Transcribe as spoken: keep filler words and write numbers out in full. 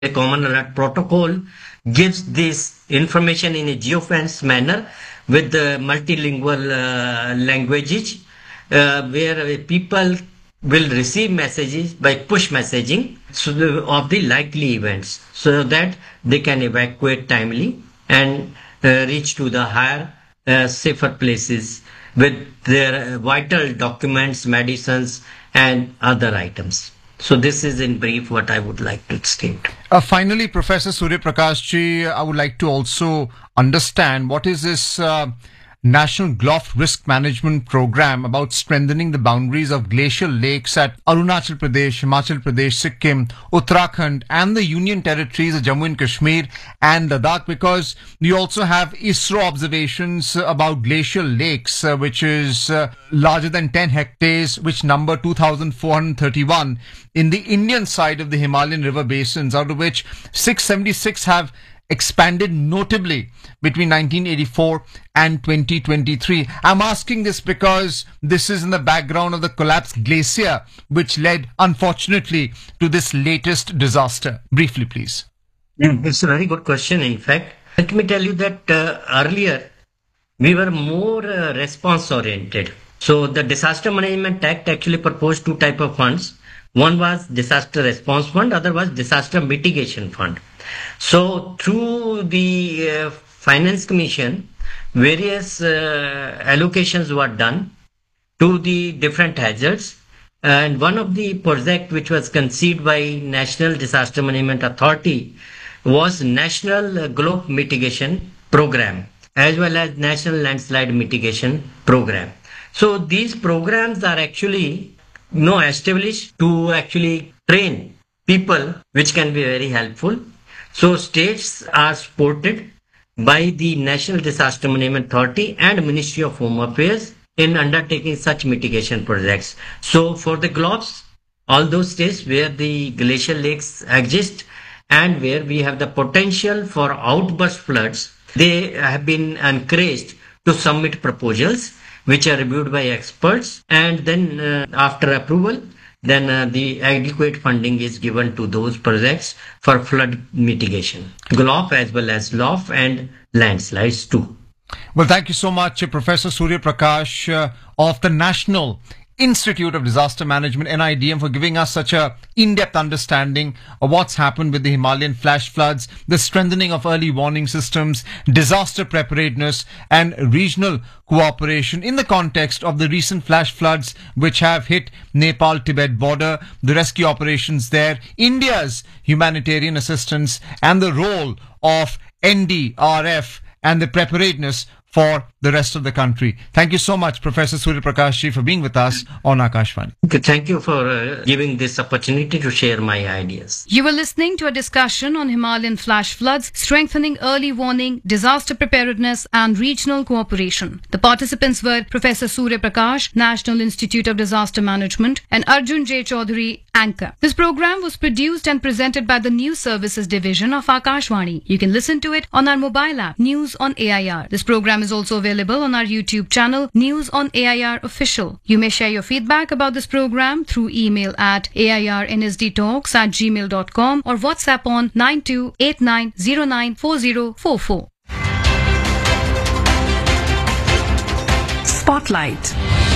A common alert protocol gives this information in a geofence manner with the multilingual uh, languages uh, where people will receive messages by push messaging so the, of the likely events so that they can evacuate timely and uh, reach to the higher, uh, safer places with their vital documents, medicines, and other items. So this is in brief what I would like to state. Uh, finally, Professor Surya Prakash ji, I would like to also understand what is this uh, National G L O F Risk Management Program about strengthening the boundaries of glacial lakes at Arunachal Pradesh, Himachal Pradesh, Sikkim, Uttarakhand and the Union Territories of Jammu and Kashmir and Ladakh, because you also have ISRO observations about glacial lakes uh, which is uh, larger than ten hectares, which number two thousand four hundred thirty-one in the Indian side of the Himalayan river basins, out of which six hundred seventy-six have expanded notably between nineteen eighty-four and twenty twenty-three. I'm asking this because this is in the background of the collapsed glacier which led, unfortunately, to this latest disaster. Briefly, please. Yeah, it's a very good question, in fact. Let me tell you that uh, earlier we were more uh, response-oriented. So the Disaster Management Act actually proposed two types of funds. One was Disaster Response Fund, other was Disaster Mitigation Fund. So through the uh, Finance Commission, various uh, allocations were done to the different hazards. And one of the projects which was conceived by National Disaster Management Authority was National Globe Mitigation Program as well as National Landslide Mitigation Program. So these programs are actually you know, established to actually train people, which can be very helpful. So states are supported by the National Disaster Management Authority and Ministry of Home Affairs in undertaking such mitigation projects. So for the G L O Fs, all those states where the glacial lakes exist and where we have the potential for outburst floods, they have been encouraged to submit proposals which are reviewed by experts, and then uh, after approval, then uh, the adequate funding is given to those projects for flood mitigation, G L O F as well as L O F and landslides too. Well, thank you so much, Professor Surya Prakash uh, of the National Institute of Disaster Management, N I D M, for giving us such a in-depth understanding of what's happened with the Himalayan flash floods, the strengthening of early warning systems, disaster preparedness and regional cooperation in the context of the recent flash floods which have hit Nepal-Tibet border, the rescue operations there, India's humanitarian assistance and the role of N D R F and the preparedness for the rest of the country. Thank you so much, Professor Surya Prakash ji, for being with us on Akashvani. Thank you for uh, giving this opportunity to share my ideas. You were listening to a discussion on Himalayan flash floods, strengthening early warning, disaster preparedness and regional cooperation. The participants were Professor Surya Prakash, National Institute of Disaster Management, and Arjun J. Chaudhary, anchor. This program was produced and presented by the News Services Division of Akashvani. You can listen to it on our mobile app, News on A I R. This program is also available on our YouTube channel, News on A I R Official. You may share your feedback about this program through email at airnsdtalks at gmail dot com or WhatsApp on nine two eight nine zero nine four zero four four. Spotlight.